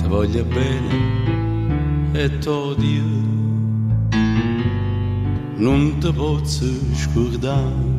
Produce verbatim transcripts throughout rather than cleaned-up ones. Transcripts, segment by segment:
voglia bene e t'odio, non te posso scordare.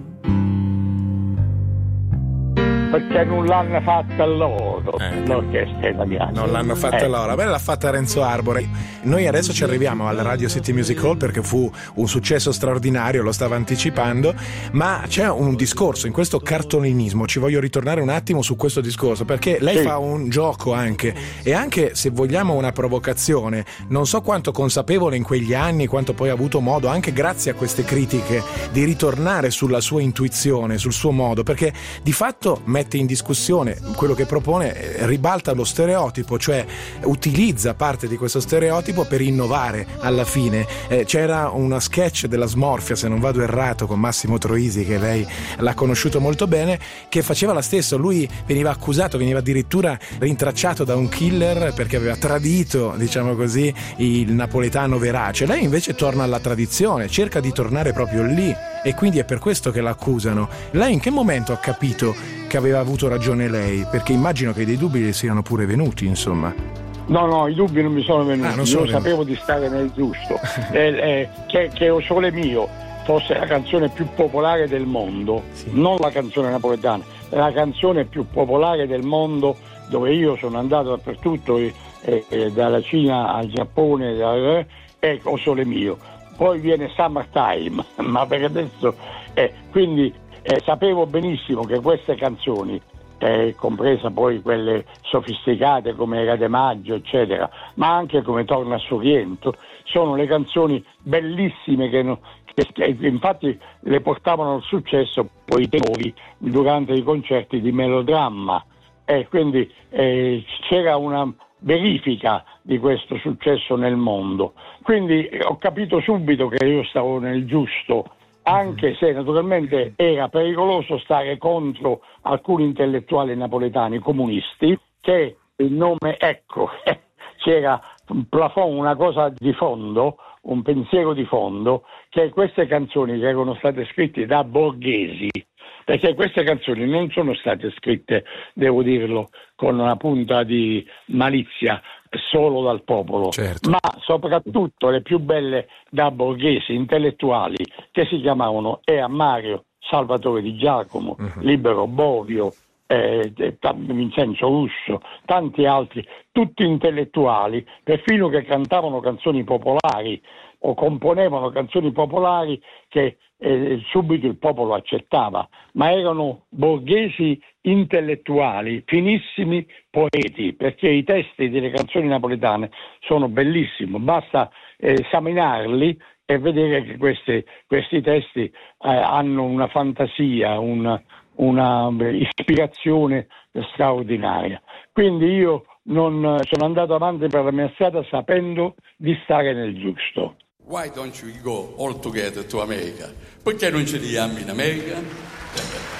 Perché non l'hanno fatta loro, eh, l'orchestra italiana. Non l'hanno fatta eh. loro, beh, l'ha fatta Renzo Arbore. Noi adesso ci arriviamo alla Radio City Music Hall perché fu un successo straordinario, lo stava anticipando, ma c'è un discorso in questo cartolinismo, ci voglio ritornare un attimo su questo discorso, perché lei sì. fa un gioco anche, e anche se vogliamo una provocazione, non so quanto consapevole in quegli anni, quanto poi ha avuto modo, anche grazie a queste critiche, di ritornare sulla sua intuizione, sul suo modo, perché di fatto mette in discussione quello che propone, ribalta lo stereotipo, cioè utilizza parte di questo stereotipo per innovare alla fine. Eh, c'era una sketch della Smorfia, se non vado errato, con Massimo Troisi, che lei l'ha conosciuto molto bene, che faceva la stessa. Lui veniva accusato, veniva addirittura rintracciato da un killer perché aveva tradito, diciamo così, il napoletano verace. Lei invece torna alla tradizione, cerca di tornare proprio lì, e quindi è per questo che l'accusano. Lei in che momento ha capito che aveva avuto ragione lei? Perché immagino che dei dubbi le siano pure venuti, insomma. No, no, i dubbi non mi sono venuti, ah, non io sono sapevo venuti. di stare nel giusto. eh, eh, che, che O Sole Mio fosse la canzone più popolare del mondo, sì. Non la canzone napoletana, la canzone più popolare del mondo, dove io sono andato dappertutto, eh, eh, dalla Cina al Giappone, da, è O Sole Mio. Poi viene Summertime, ma per adesso eh, quindi eh, sapevo benissimo che queste canzoni, eh, compresa poi quelle sofisticate come Era de Maggio eccetera, ma anche come Torna a Sorrento, sono le canzoni bellissime che, no, che, che infatti le portavano al successo poi i tenori durante i concerti di Melodramma, e eh, quindi eh, c'era una verifica di questo successo nel mondo, quindi ho capito subito che io stavo nel giusto, anche se naturalmente era pericoloso stare contro alcuni intellettuali napoletani comunisti, che il nome, ecco, c'era un plafond, una cosa di fondo, un pensiero di fondo, che queste canzoni che erano state scritte da borghesi, perché queste canzoni non sono state scritte, devo dirlo, con una punta di malizia solo dal popolo, certo. Ma soprattutto le più belle da borghesi intellettuali che si chiamavano Ea Mario, Salvatore Di Giacomo, uh-huh. Libero Bovio, eh, Vincenzo Russo, tanti altri, tutti intellettuali, perfino che cantavano canzoni popolari o componevano canzoni popolari che eh, subito il popolo accettava, ma erano borghesi intellettuali, finissimi poeti, perché i testi delle canzoni napoletane sono bellissimi, basta eh, esaminarli e vedere che questi, questi testi eh, hanno una fantasia, una, una ispirazione straordinaria. Quindi io non sono andato avanti per la mia strada sapendo di stare nel giusto. Why don't we go all together to America? Perché non ci riammi in America?